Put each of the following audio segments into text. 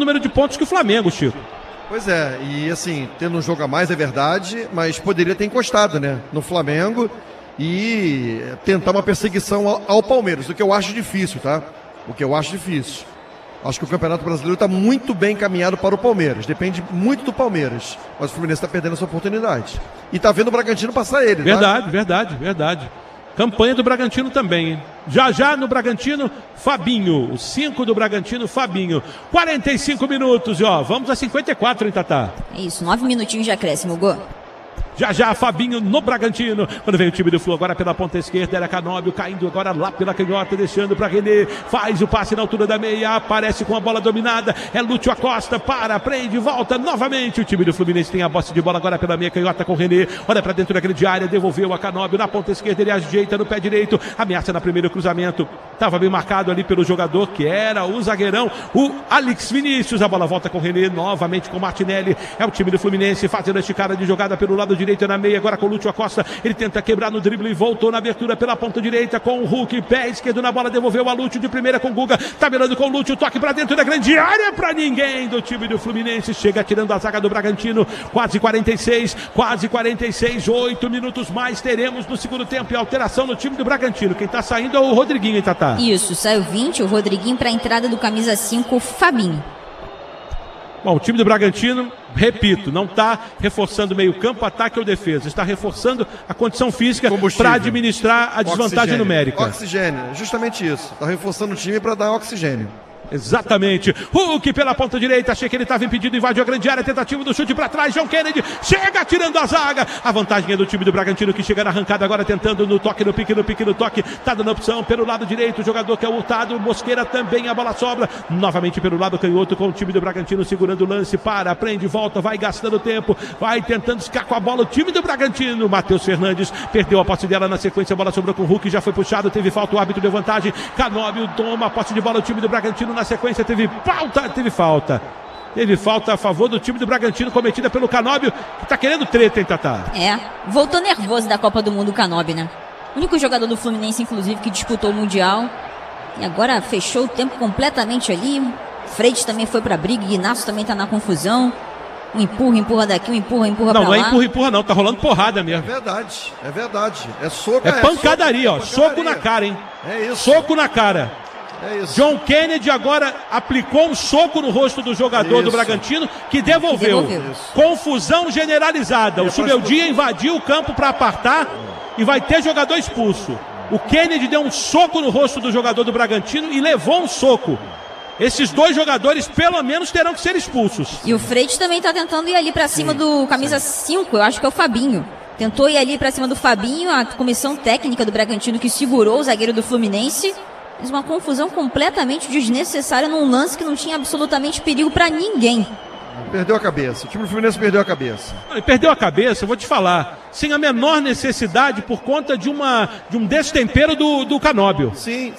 número de pontos que o Flamengo, Chico. Pois é, e assim, tendo um jogo a mais é verdade, mas poderia ter encostado, né, no Flamengo e tentar uma perseguição ao Palmeiras, o que eu acho difícil, tá? O que eu acho difícil. Acho que o Campeonato Brasileiro está muito bem encaminhado para o Palmeiras. Depende muito do Palmeiras. Mas o Fluminense está perdendo essa oportunidade. E está vendo o Bragantino passar ele. Verdade, tá? verdade. Campanha do Bragantino também, hein? Já no Bragantino, Fabinho. O 5 do Bragantino, Fabinho. 45 minutos, e ó, vamos a 54, hein, Tatá? É isso, 9 minutinhos de acréscimo, Gol. Já, Fabinho no Bragantino. Quando vem o time do Flu agora pela ponta esquerda, era Canóbio caindo agora lá pela canhota, deixando para René. Faz o passe na altura da meia, aparece com a bola dominada. É Lúcio Acosta, prende, volta novamente. O time do Fluminense tem a posse de bola agora pela meia canhota com René. Olha para dentro da grande área, devolveu a Canóbio na ponta esquerda, ele ajeita no pé direito. Ameaça na primeiro cruzamento. Estava bem marcado ali pelo jogador que era o zagueirão, o Alex Vinícius. A bola volta com René, novamente com Martinelli. É o time do Fluminense fazendo a esticada de jogada pelo lado direito na meia, agora com o Lúcio Acosta. Ele tenta quebrar no drible e voltou na abertura pela ponta direita com o Hulk. Pé esquerdo na bola, devolveu a Lúcio de primeira com o Guga. Tabelando com o Lúcio, toque pra dentro da grande área pra ninguém do time do Fluminense. Chega tirando a zaga do Bragantino. Quase 46. 8 minutos mais teremos no segundo tempo. E alteração no time do Bragantino. Quem tá saindo é o Rodriguinho, hein, Tatá? Isso, saiu 20, o Rodriguinho pra entrada do camisa 5, Fabinho. Bom, o time do Bragantino, repito, não está reforçando meio campo, ataque ou defesa. Está reforçando a condição física para administrar a desvantagem numérica. Oxigênio, justamente isso. Está reforçando o time para dar oxigênio. Exatamente. Hulk pela ponta direita, achei que ele estava impedido, invadiu a grande área, tentativa do chute para trás, John Kennedy chega tirando a zaga. A vantagem é do time do Bragantino, que chega na arrancada agora tentando no toque, no pique, tá dando opção pelo lado direito, o jogador que é o Hurtado, Mosqueira também, a bola sobra, novamente pelo lado canhoto com o time do Bragantino segurando o lance, prende, volta, vai gastando tempo, vai tentando ficar com a bola, o time do Bragantino, Matheus Fernandes perdeu a posse dela na sequência, a bola sobrou com o Hulk, já foi puxado, teve falta, o árbitro deu vantagem, Canóbio toma a posse de bola, o time do Bragantino na sequência teve falta a favor do time do Bragantino, cometida pelo Canóbio, que tá querendo treta, hein, Tatá? Voltou nervoso da Copa do Mundo o Canóbio, né? O único jogador do Fluminense, inclusive, que disputou o Mundial. E agora fechou o tempo completamente ali. Freitas também foi pra briga, Inácio também tá na confusão. Um empurra daqui, um empurra pra lá. Não é empurra não, tá rolando porrada mesmo. É verdade. É soco. É pancadaria, ó. Soco na cara, hein? É isso. Soco na cara. É isso. John Kennedy agora aplicou um soco no rosto do jogador do Bragantino, que devolveu. Confusão generalizada. O Subeldia invadiu o campo para apartar e vai ter jogador expulso. O Kennedy deu um soco no rosto do jogador do Bragantino e levou um soco. Esses dois jogadores pelo menos terão que ser expulsos. E o Freitas também tá tentando ir ali para cima do camisa 5, eu acho que é o Fabinho. Tentou ir ali para cima do Fabinho, a comissão técnica do Bragantino que segurou o zagueiro do Fluminense. Fez uma confusão completamente desnecessária num lance que não tinha absolutamente perigo pra ninguém. Perdeu a cabeça. O time do Fluminense perdeu a cabeça. Ele perdeu a cabeça, eu vou te falar, sem a menor necessidade por conta de um destempero do Canóbio. Sim.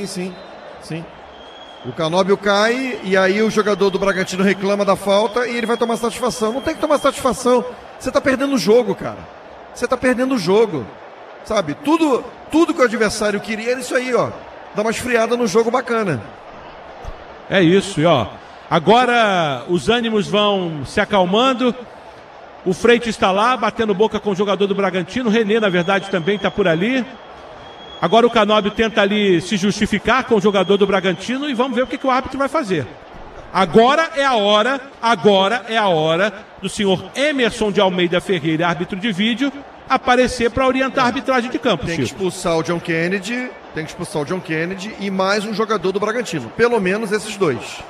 O Canóbio cai e aí o jogador do Bragantino reclama da falta e ele vai tomar satisfação. Não tem que tomar satisfação. Você tá perdendo o jogo, cara. Você tá perdendo o jogo. Sabe? Tudo que o adversário queria era isso aí, ó. Dá uma esfriada no jogo bacana. É isso, e ó. Agora os ânimos vão se acalmando. O Freitas está lá, batendo boca com o jogador do Bragantino. O René, na verdade, também está por ali. Agora o Canóbio tenta ali se justificar com o jogador do Bragantino e vamos ver o que o árbitro vai fazer. Agora é a hora do senhor Emerson de Almeida Ferreira, árbitro de vídeo, aparecer para orientar a arbitragem de campo. Tem que expulsar o John Kennedy, e mais um jogador do Bragantino. Pelo menos esses dois.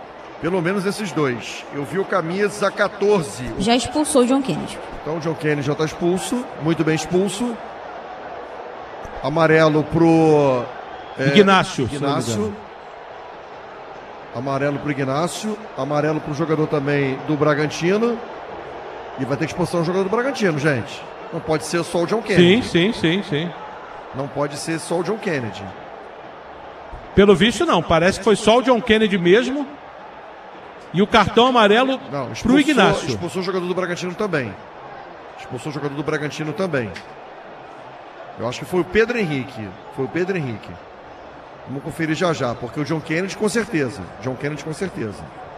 Eu vi o camisa 14. Já expulsou o John Kennedy. Então o John Kennedy já está expulso, muito bem expulso. Amarelo pro Ignácio. Amarelo pro Ignácio. Amarelo pro jogador também do Bragantino. E vai ter que expulsar o jogador do Bragantino, gente. Não pode ser só o John Kennedy. Sim. Não pode ser só o John Kennedy. Pelo visto não, parece que foi só o John Kennedy mesmo. E o cartão amarelo pro Ignácio. Expulsou o jogador do Bragantino também. Eu acho que foi o Pedro Henrique. Vamos conferir já, porque o John Kennedy com certeza.